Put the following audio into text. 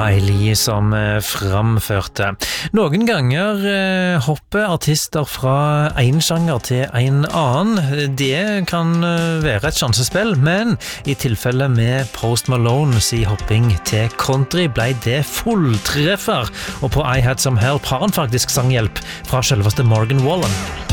Miley som framførte. Noen ganger hopper artister fra en sjanger til en annen. Det kan være et sjansespill, men i tilfelle med Post Malone si hopping til country ble det fulltreffer, og på I Had Some Help har han faktisk sanghjelp fra selveste Morgan Wallen.